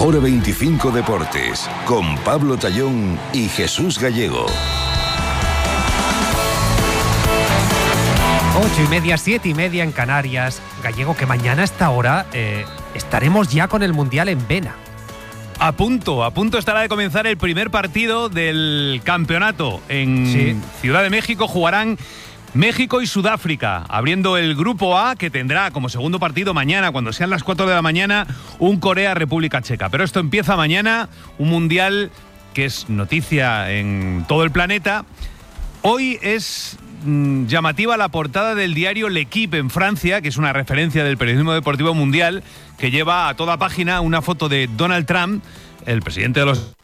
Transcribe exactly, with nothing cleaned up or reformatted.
Hora veinticinco Deportes, con Pablo Tallón y Jesús Gallego. Ocho y media, siete y media en Canarias. Gallego, que mañana a esta hora eh, estaremos ya con el Mundial en vena. A punto, a punto estará de comenzar el primer partido del campeonato. En sí. Ciudad de México jugarán México y Sudáfrica, abriendo el grupo A, que tendrá como segundo partido mañana, cuando sean las cuatro de la mañana, un Corea-República Checa. Pero esto empieza mañana, un mundial que es noticia en todo el planeta. Hoy es mmm, llamativa la portada del diario L'Equipe en Francia, que es una referencia del periodismo deportivo mundial, que lleva a toda página una foto de Donald Trump, el presidente de los